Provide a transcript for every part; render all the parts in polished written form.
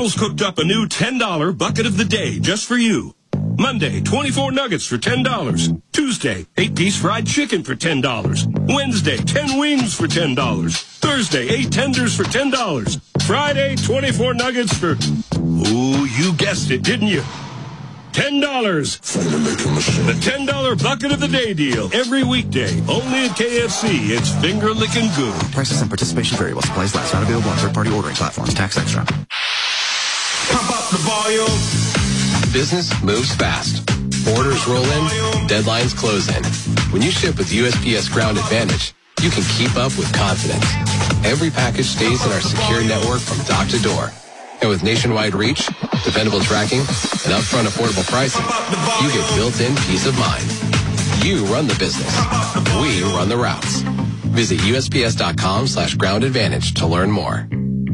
Colonel's cooked up a new $10 bucket of the day just for you. Monday, 24 nuggets for $10. Tuesday, 8-piece fried chicken for $10. Wednesday, 10 wings for $10. Thursday, 8 tenders for $10. Friday, 24 nuggets for, oh, you guessed it, didn't you? $10. The $10 bucket of the day deal. Every weekday. Only at KFC. It's finger-licking good. Prices and participation vary while supplies last. Not available on third-party ordering platforms. Tax extra. Pump up the volume. Business moves fast. Orders roll in. Deadlines close in. When you ship with USPS Ground Advantage, you can keep up with confidence. Every package stays in our secure network from dock to door. And with nationwide reach, dependable tracking, and upfront affordable pricing, you get built-in peace of mind. You run the business. We run the routes. Visit USPS.com/Ground Advantage to learn more.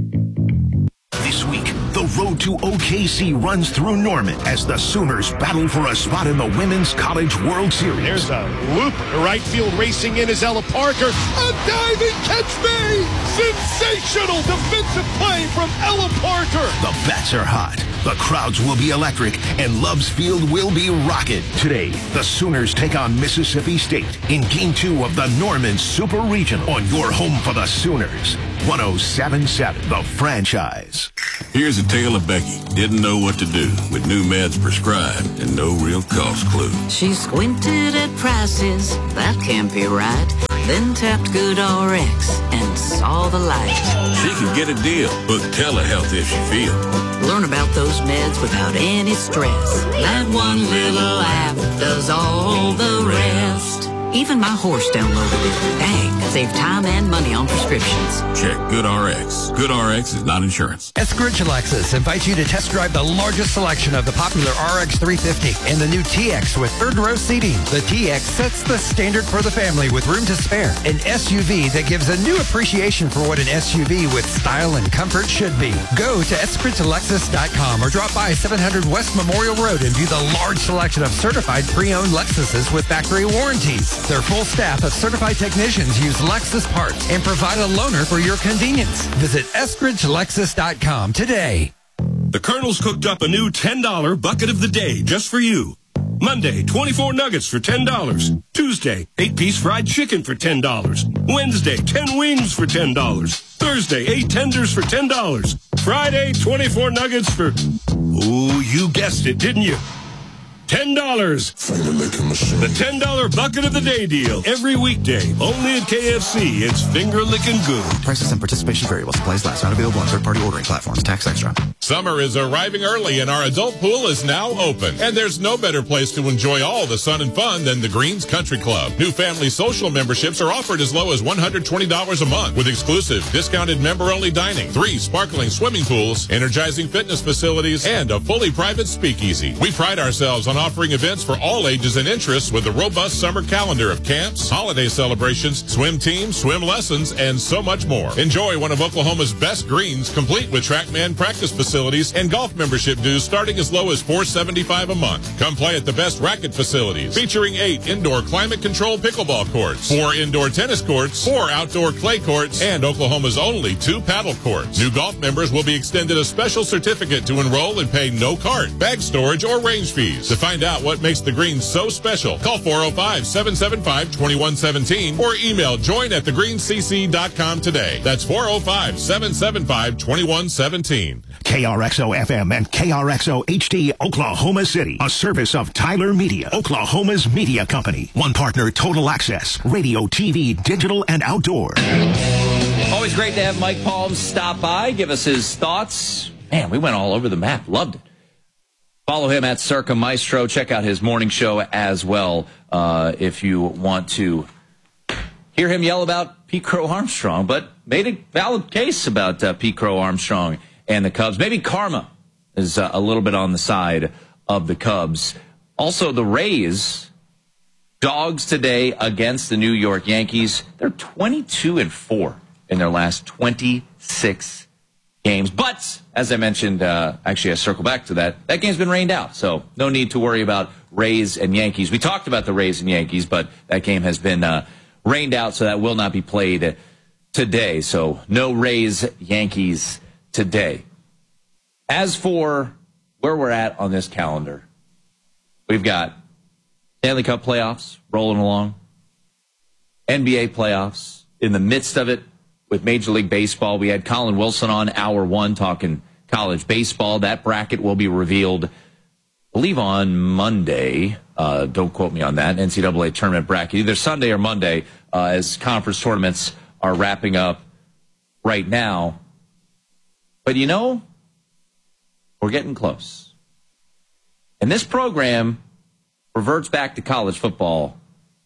This week, the road to OKC runs through Norman as the Sooners battle for a spot in the Women's College World Series. There's a loop. The right field racing in is Ella Parker. A diving catch made! Sensational defensive play from Ella Parker. The bats are hot. The crowds will be electric, and Love's Field will be rocking. Today, the Sooners take on Mississippi State in Game 2 of the Norman Super Regional on your home for the Sooners. 107.7 The Franchise. Here's a tale of Becky. Didn't know what to do with new meds prescribed and no real cost clue. She squinted at prices, that can't be right. Then tapped GoodRx and saw the light. She can get a deal. Book telehealth if she feels. Learn about those meds without any stress. That one little app does all the rest. Even my horse downloaded it. Dang, save time and money on prescriptions. Check GoodRx. GoodRx is not insurance. Eskridge Lexus invites you to test drive the largest selection of the popular RX 350 and the new TX with third-row seating. The TX sets the standard for the family with room to spare. An SUV that gives a new appreciation for what an SUV with style and comfort should be. Go to EskridgeLexus.com or drop by 700 West Memorial Road and view the large selection of certified pre-owned Lexuses with factory warranties. Their full staff of certified technicians use Lexus parts and provide a loaner for your convenience. Visit EskridgeLexus.com today. The Colonel's cooked up a new $10 bucket of the day just for you. Monday, 24 nuggets for $10. Tuesday, 8-piece fried chicken for $10. Wednesday, 10 wings for $10. Thursday, 8 tenders for $10. Friday, 24 nuggets for, oh, you guessed it, didn't you? $10. The $10 bucket of the day deal. Every weekday. Only at KFC. It's finger-licking good. Prices and participation vary while supplies last. Not available on third-party ordering platforms. Tax extra. Summer is arriving early and our adult pool is now open. And there's no better place to enjoy all the sun and fun than the Greens Country Club. New family social memberships are offered as low as $120 a month with exclusive discounted member-only dining, 3 sparkling swimming pools, energizing fitness facilities, and a fully private speakeasy. We pride ourselves on offering events for all ages and interests with a robust summer calendar of camps, holiday celebrations, swim teams, swim lessons, and so much more. Enjoy one of Oklahoma's best greens, complete with TrackMan practice facilities and golf membership dues starting as low as $475 a month. Come play at the best racket facilities, featuring 8 indoor climate-controlled pickleball courts, 4 indoor tennis courts, 4 outdoor clay courts, and Oklahoma's only 2 paddle courts. New golf members will be extended a special certificate to enroll and pay no cart, bag storage, or range fees. To find out what makes the Greens so special, call 405-775-2117 or email join@thegreenscc.com today. That's 405-775-2117. KRXO FM and KRXO HD Oklahoma City, a service of Tyler Media, Oklahoma's media company. One partner, Total Access, radio, TV, digital, and outdoor. Always great to have Mike Palm stop by, give us his thoughts. Man, we went all over the map. Loved it. Follow him at Circa Maestro. Check out his morning show as well if you want to hear him yell about Pete Crow Armstrong, but made a valid case about Pete Crow Armstrong and the Cubs. Maybe karma is a little bit on the side of the Cubs. Also, the Rays, dogs today against the New York Yankees. They're 22-4 in their last 26 games. But, as I mentioned, actually I circle back to that game's been rained out, so no need to worry about Rays and Yankees. We talked about the Rays and Yankees, but that game has been rained out, so that will not be played today. So no Rays, Yankees today. As for where we're at on this calendar, we've got Stanley Cup playoffs rolling along, NBA playoffs in the midst of it with Major League Baseball. We had Colin Wilson on hour one talking college baseball. That bracket will be revealed, I believe, on Monday. Don't quote me on that. NCAA tournament bracket, either Sunday or Monday, as conference tournaments are wrapping up right now. But we're getting close. And this program reverts back to college football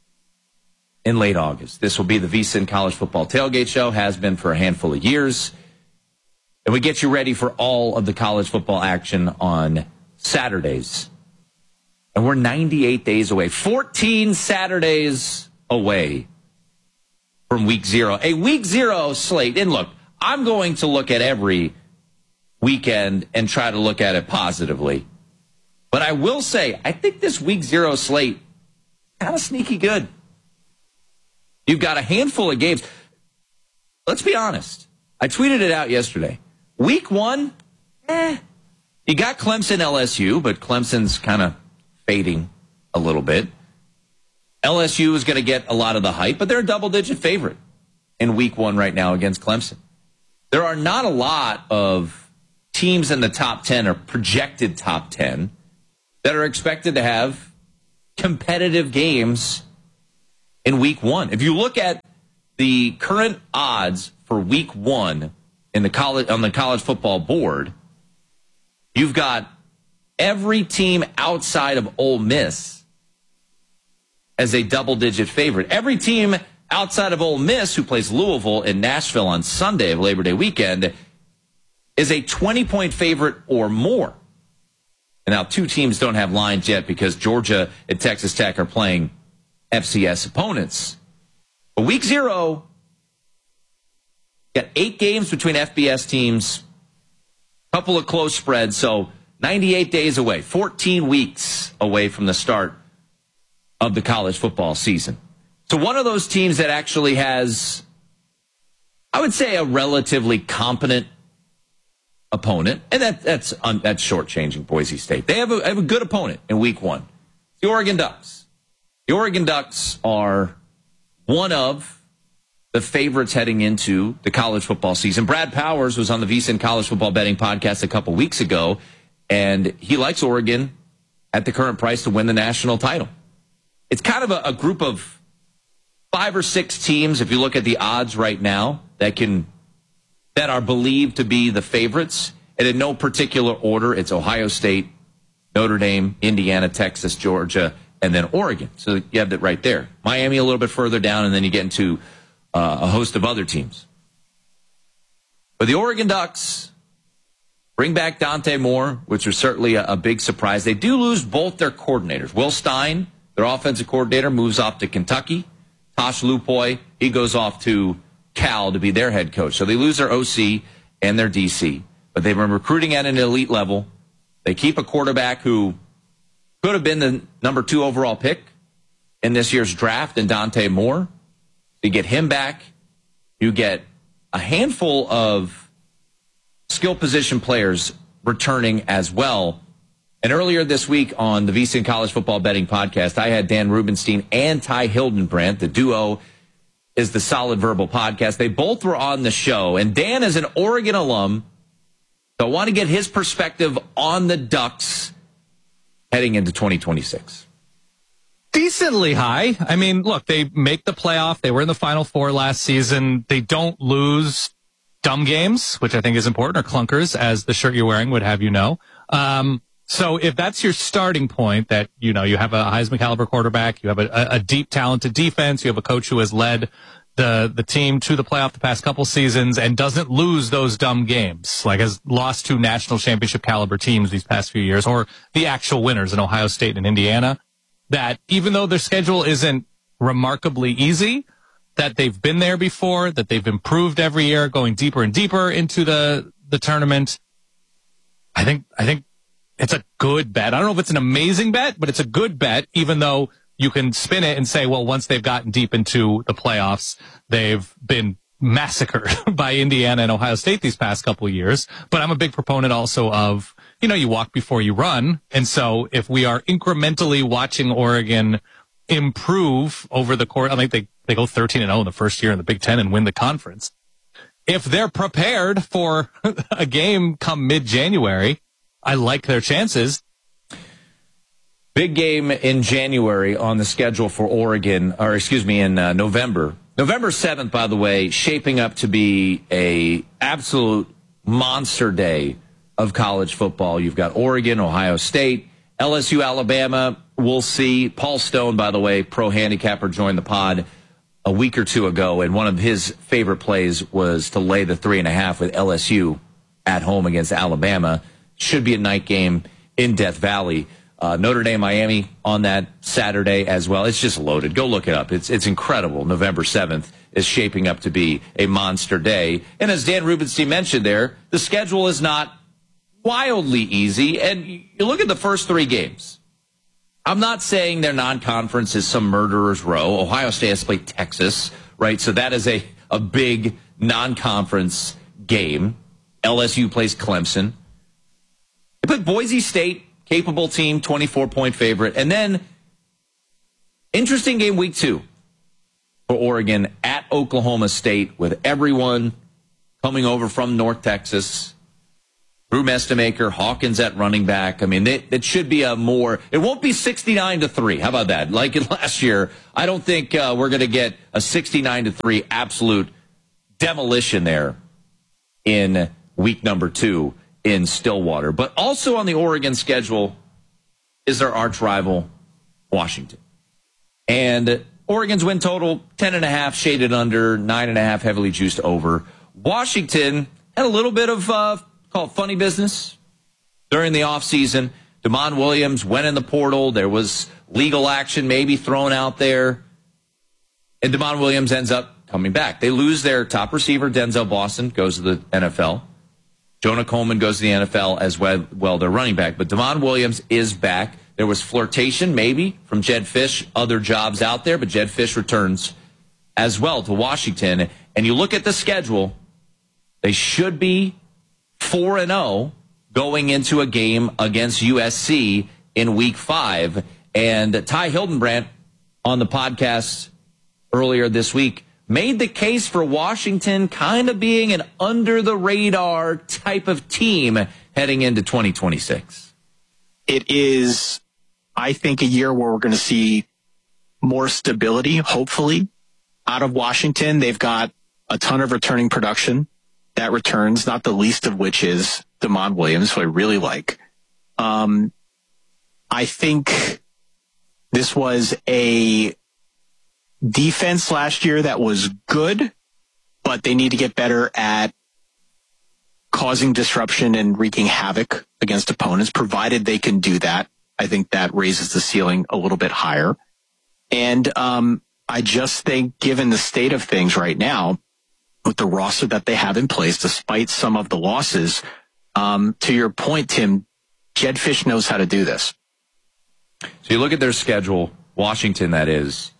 in late August. This will be the VSiN College Football Tailgate Show, has been for a handful of years. And we get you ready for all of the college football action on Saturdays. And we're 98 days away, 14 Saturdays away from week 0. A week 0 slate. And look, I'm going to look at every weekend and try to look at it positively. But I will say, I think this week 0 slate kind of sneaky good. You've got a handful of games. Let's be honest. I tweeted it out yesterday. Week 1, you got Clemson, LSU, but Clemson's kind of fading a little bit. LSU is going to get a lot of the hype, but they're a double-digit favorite in week 1 right now against Clemson. There are not a lot of teams in the top 10 or projected top 10 that are expected to have competitive games in week 1. If you look at the current odds for week 1 in the college football board, you've got every team outside of Ole Miss as a double-digit favorite. Every team outside of Ole Miss, who plays Louisville in Nashville on Sunday of Labor Day weekend, is a 20-point favorite or more. And now 2 teams don't have lines yet because Georgia and Texas Tech are playing FCS opponents. But week 0, got 8 games between FBS teams, a couple of close spreads, so 98 days away, 14 weeks away from the start of the college football season. So one of those teams that actually has, I would say, a relatively competent opponent, and that's shortchanging Boise State. They have a good opponent in week 1. The Oregon Ducks. The Oregon Ducks are one of the favorites heading into the college football season. Brad Powers was on the VSiN College Football Betting Podcast a couple weeks ago, and he likes Oregon at the current price to win the national title. It's kind of a group of 5 or 6 teams, if you look at the odds right now, that are believed to be the favorites. And in no particular order, it's Ohio State, Notre Dame, Indiana, Texas, Georgia, and then Oregon. So you have that right there. Miami a little bit further down, and then you get into a host of other teams. But the Oregon Ducks bring back Dante Moore, which was certainly a big surprise. They do lose both their coordinators. Will Stein, their offensive coordinator, moves off to Kentucky. Tosh Lupoy, he goes off to Cal to be their head coach. So they lose their OC and their DC. But they've been recruiting at an elite level. They keep a quarterback who could have been the number 2 overall pick in this year's draft in Dante Moore. You get him back. You get a handful of skill position players returning as well. And earlier this week on the VSiN College Football Betting Podcast, I had Dan Rubenstein and Ty Hildenbrandt. The duo is the Solid Verbal Podcast. They both were on the show. And Dan is an Oregon alum, so I want to get his perspective on the Ducks heading into 2026. Decently high. I mean, look, they make the playoff. They were in the Final Four last season. They don't lose dumb games, which I think is important, or clunkers, as the shirt you're wearing would have you know. So if that's your starting point, that, you have a Heisman caliber quarterback, you have a deep, talented defense, you have a coach who has led the team to the playoff the past couple seasons and doesn't lose those dumb games, like has lost to national championship caliber teams these past few years, or the actual winners in Ohio State and Indiana, that even though their schedule isn't remarkably easy, that they've been there before, that they've improved every year, going deeper and deeper into the tournament. I think it's a good bet. I don't know if it's an amazing bet, but it's a good bet, even though you can spin it and say, well, once they've gotten deep into the playoffs, they've been massacred by Indiana and Ohio State these past couple of years. But I'm a big proponent also of, you walk before you run. And so if we are incrementally watching Oregon improve over the course, I think they go 13-0 in the first year in the Big Ten and win the conference. If they're prepared for a game come mid-January, I like their chances. Big game in January on the schedule for Oregon, in November. November 7th, by the way, shaping up to be a absolute monster day of college football. You've got Oregon, Ohio State, LSU, Alabama. We'll see. Paul Stone, by the way, pro handicapper, joined the pod a week or two ago, and one of his favorite plays was to lay the 3.5 with LSU at home against Alabama. Should be a night game in Death Valley. Notre Dame, Miami on that Saturday as well. It's just loaded. Go look it up. It's incredible. November 7th is shaping up to be a monster day. And as Dan Rubenstein mentioned there, the schedule is not wildly easy. And you look at the first 3 games. I'm not saying their non-conference is some murderer's row. Ohio State has to play Texas, right? So that is a big non-conference game. LSU plays Clemson. They put Boise State, capable team, 24-point favorite. And then, interesting game week 2 for Oregon at Oklahoma State with everyone coming over from North Texas. Drew Mestemaker, Hawkins at running back. I mean, it should be it won't be 69-3. How about that? Like last year, I don't think we're going to get a 69-3 absolute demolition there in week number 2 in Stillwater. But also on the Oregon schedule is their arch rival, Washington. And Oregon's win total, 10.5, shaded under, 9.5, heavily juiced over. Washington had a little bit of called funny business during the offseason. DeMond Williams went in the portal. There was legal action maybe thrown out there. And DeMond Williams ends up coming back. They lose their top receiver, Denzel Boston, goes to the NFL. Jonah Coleman goes to the NFL as well, their running back. But DeMond Williams is back. There was flirtation maybe from Jedd Fisch, other jobs out there, but Jedd Fisch returns as well to Washington. And you look at the schedule, they should be 4-0 going into a game against USC in week 5. And Ty Hildenbrandt on the podcast earlier this week made the case for Washington kind of being an under-the-radar type of team heading into 2026. It is, I think, a year where we're going to see more stability, hopefully, out of Washington. They've got a ton of returning production that returns, not the least of which is DeMond Williams, who I really like. I think this was a defense last year that was good, but they need to get better at causing disruption and wreaking havoc against opponents. Provided they can do that, I think that raises the ceiling a little bit higher. And I just think, given the state of things right now, with the roster that they have in place, despite some of the losses, to your point, Tim, Jedd Fisch knows how to do this. So you look at their schedule, Washington, that is.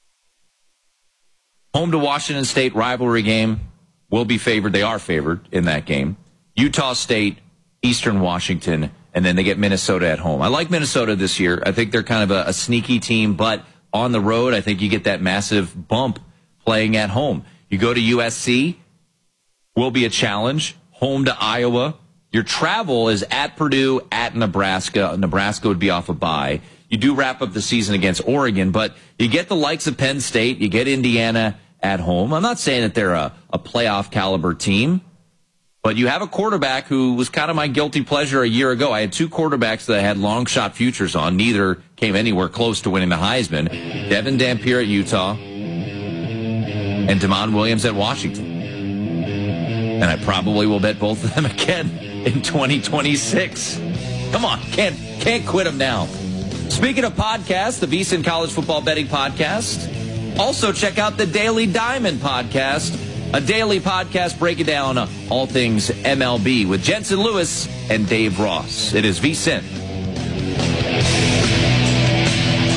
Home to Washington State, rivalry game, will be favored. They are favored in that game. Utah State, Eastern Washington, and then they get Minnesota at home. I like Minnesota this year. I think they're kind of a sneaky team, but on the road, I think you get that massive bump playing at home. You go to USC, will be a challenge. Home to Iowa. Your travel is at Purdue, at Nebraska. Nebraska would be off a bye. You do wrap up the season against Oregon, but you get the likes of Penn State. You get Indiana at home. I'm not saying that they're a playoff caliber team, but you have a quarterback who was kind of my guilty pleasure a year ago. I had 2 quarterbacks that I had long shot futures on. Neither came anywhere close to winning the Heisman. Devin Dampier at Utah and DeMond Williams at Washington. And I probably will bet both of them again in 2026. Come on, can't quit them now. Speaking of podcasts, the VSiN College Football Betting Podcast. Also check out the Daily Diamond Podcast, a daily podcast breaking down all things MLB with Jensen Lewis and Dave Ross. It is VSiN.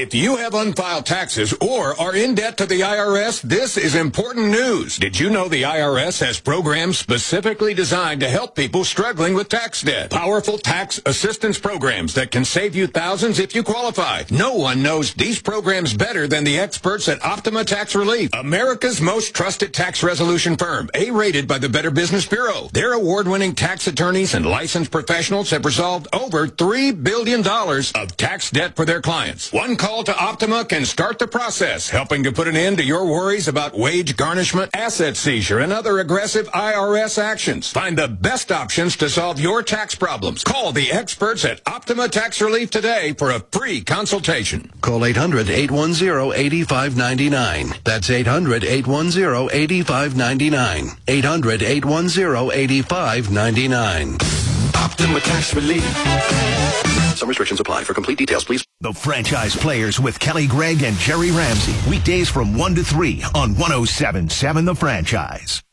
If you have unfiled taxes or are in debt to the IRS, this is important news. Did you know the IRS has programs specifically designed to help people struggling with tax debt? Powerful tax assistance programs that can save you thousands if you qualify. No one knows these programs better than the experts at Optima Tax Relief, America's most trusted tax resolution firm, A-rated by the Better Business Bureau. Their award-winning tax attorneys and licensed professionals have resolved over $3 billion of tax debt for their clients. One call to Optima can start the process, helping to put an end to your worries about wage garnishment, asset seizure, and other aggressive IRS actions. Find the best options to solve your tax problems. Call the experts at Optima Tax Relief today for a free consultation. Call 800-810-8599. That's 800-810-8599. 800-810-8599. Optima Tax Relief. Some restrictions apply. For complete details, please. The Franchise Players with Kelly Gregg and Jerry Ramsey. Weekdays from 1 to 3 on 107.7 The Franchise.